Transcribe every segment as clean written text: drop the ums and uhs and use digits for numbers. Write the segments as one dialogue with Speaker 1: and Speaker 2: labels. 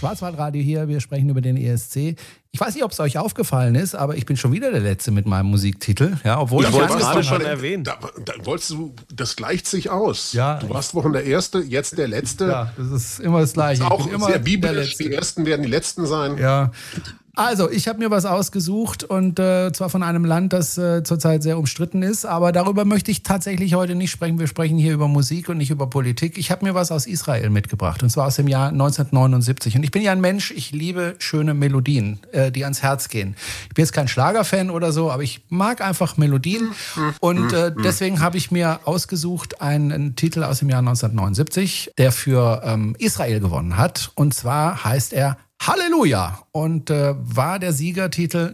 Speaker 1: Schwarzwaldradio hier, wir sprechen über den ESC. Ich weiß nicht, ob es euch aufgefallen ist, aber ich bin schon wieder der Letzte mit meinem Musiktitel. Ja, obwohl
Speaker 2: ich
Speaker 1: wollte es
Speaker 2: gerade schon erwähnt. Da wolltest du, das gleicht sich aus.
Speaker 1: Ja,
Speaker 2: du warst Wochen der Erste, jetzt der Letzte.
Speaker 1: Ja, das ist immer das Gleiche.
Speaker 2: Das ist auch
Speaker 1: ich bin immer
Speaker 2: sehr biblisch, die Ersten werden die Letzten sein.
Speaker 1: Ja. Also, ich habe mir was ausgesucht und zwar von einem Land, das zurzeit sehr umstritten ist, aber darüber möchte ich tatsächlich heute nicht sprechen. Wir sprechen hier über Musik und nicht über Politik. Ich habe mir was aus Israel mitgebracht und zwar aus dem Jahr 1979. Und ich bin ja ein Mensch, ich liebe schöne Melodien, die ans Herz gehen. Ich bin jetzt kein Schlagerfan oder so, aber ich mag einfach Melodien und deswegen habe ich mir ausgesucht einen Titel aus dem Jahr 1979, der für Israel gewonnen hat. Und zwar heißt er Halleluja und war der Siegertitel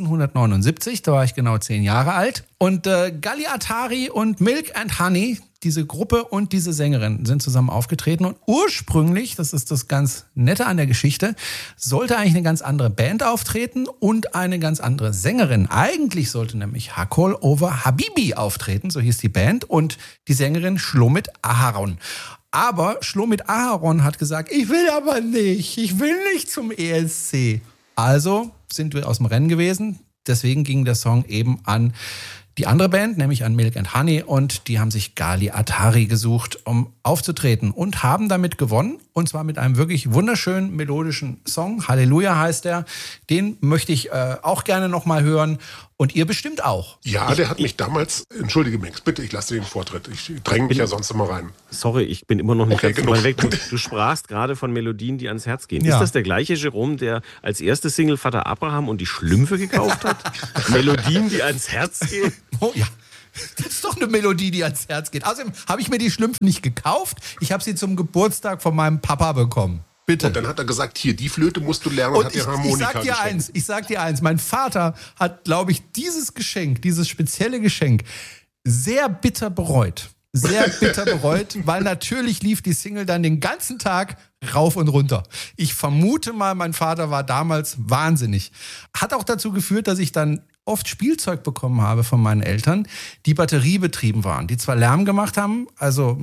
Speaker 1: 1979, da war ich genau 10 Jahre alt. Und Gali Atari und Milk and Honey, diese Gruppe und diese Sängerin sind zusammen aufgetreten. Und ursprünglich, das ist das ganz Nette an der Geschichte, sollte eigentlich eine ganz andere Band auftreten und eine ganz andere Sängerin. Eigentlich sollte nämlich Hakol Over Habibi auftreten, so hieß die Band, und die Sängerin Shlomit Aharon. Aber Shlomit Aharon hat gesagt, ich will aber nicht, ich will nicht zum ESC. Also sind wir aus dem Rennen gewesen. Deswegen ging der Song eben an die andere Band, nämlich an Milk and Honey. Und die haben sich Gali Atari gesucht, um aufzutreten und haben damit gewonnen. Und zwar mit einem wirklich wunderschönen melodischen Song. Halleluja heißt er. Den möchte ich auch gerne nochmal hören. Und ihr bestimmt auch.
Speaker 2: Ja, der hat mich damals, entschuldige Mengs, bitte, ich lasse dir den Vortritt. Ich dränge mich ja sonst immer rein.
Speaker 3: Sorry, ich bin immer noch nicht
Speaker 2: ganz
Speaker 3: weit weg. Du sprachst gerade von Melodien, die ans Herz gehen.
Speaker 1: Ja.
Speaker 3: Ist das der gleiche Jerome, der als erste Single Vater Abraham und die Schlümpfe gekauft hat? Melodien, die ans Herz gehen?
Speaker 1: Oh ja. Das ist doch eine Melodie, die ans Herz geht. Außerdem habe ich mir die Schlümpfe nicht gekauft. Ich habe sie zum Geburtstag von meinem Papa bekommen. Bitte.
Speaker 2: Und dann hat er gesagt, hier, die Flöte musst du lernen und hat dir Harmonika geschenkt.
Speaker 1: Ich sag dir eins, mein Vater hat, glaube ich, dieses Geschenk, dieses spezielle Geschenk, sehr bitter bereut. Sehr bitter bereut, weil natürlich lief die Single dann den ganzen Tag rauf und runter. Ich vermute mal, mein Vater war damals wahnsinnig. Hat auch dazu geführt, dass ich dann oft Spielzeug bekommen habe von meinen Eltern, die batteriebetrieben waren, die zwar Lärm gemacht haben, also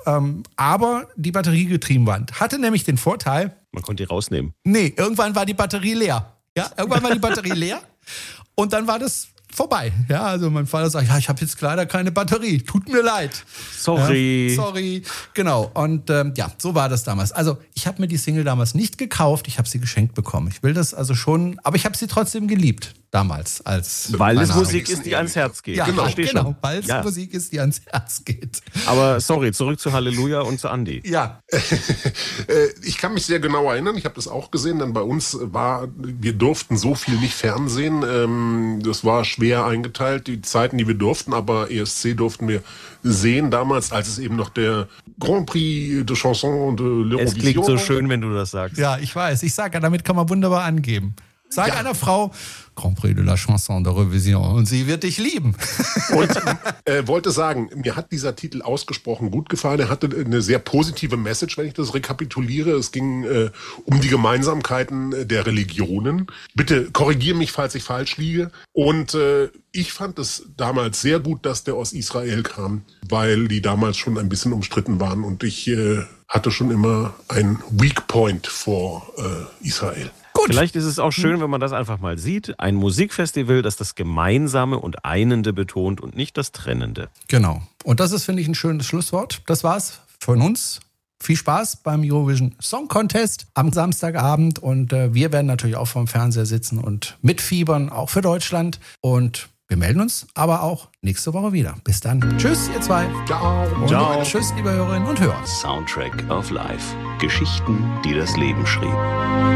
Speaker 1: aber die batteriegetrieben waren. Hatte nämlich den Vorteil,
Speaker 3: man konnte die rausnehmen.
Speaker 1: Nee, irgendwann war die Batterie leer. Ja, irgendwann war die Batterie leer und dann war das vorbei. Ja, also mein Vater sagt, ja, ich habe jetzt leider keine Batterie. Tut mir leid.
Speaker 3: Sorry.
Speaker 1: Ja, sorry. Genau. Und ja, so war das damals. Also ich habe mir die Single damals nicht gekauft, ich habe sie geschenkt bekommen. Ich will das also schon, aber ich habe sie trotzdem geliebt. Damals
Speaker 3: weil es Musik ist, die ans Herz geht.
Speaker 1: Ja,
Speaker 2: genau,
Speaker 1: weil es Musik ist, die ans Herz geht.
Speaker 3: Aber sorry, zurück zu Halleluja und zu Andi.
Speaker 1: Ja.
Speaker 2: Ich kann mich sehr genau erinnern, ich habe das auch gesehen, denn bei uns wir durften so viel nicht fernsehen. Das war schwer eingeteilt, die Zeiten, die wir durften, aber ESC durften wir sehen damals, als es eben noch der Grand Prix de Chanson de l'Eurovision.
Speaker 3: Es klingt so schön, wenn du das sagst.
Speaker 1: Ja, ich weiß. Ich sage ja, damit kann man wunderbar angeben. Sag einer Frau, Grand Prix de la Chanson de l'Eurovision, und sie wird dich lieben.
Speaker 2: Und wollte sagen, mir hat dieser Titel ausgesprochen gut gefallen. Er hatte eine sehr positive Message, wenn ich das rekapituliere. Es ging um die Gemeinsamkeiten der Religionen. Bitte korrigiere mich, falls ich falsch liege. Und ich fand es damals sehr gut, dass der aus Israel kam, weil die damals schon ein bisschen umstritten waren. Und ich hatte schon immer ein Weak Point vor Israel.
Speaker 1: Gut.
Speaker 3: Vielleicht ist es auch schön, wenn man das einfach mal sieht. Ein Musikfestival, das das Gemeinsame und Einende betont und nicht das Trennende.
Speaker 1: Genau. Und das ist, finde ich, ein schönes Schlusswort. Das war's von uns. Viel Spaß beim Eurovision Song Contest am Samstagabend. Und wir werden natürlich auch vorm Fernseher sitzen und mitfiebern, auch für Deutschland. Und wir melden uns aber auch nächste Woche wieder. Bis dann. Tschüss, ihr zwei.
Speaker 2: Ciao.
Speaker 1: Und
Speaker 3: Ciao.
Speaker 1: Tschüss, liebe Hörerinnen und Hörer.
Speaker 4: Soundtrack of Life. Geschichten, die das Leben schrieb.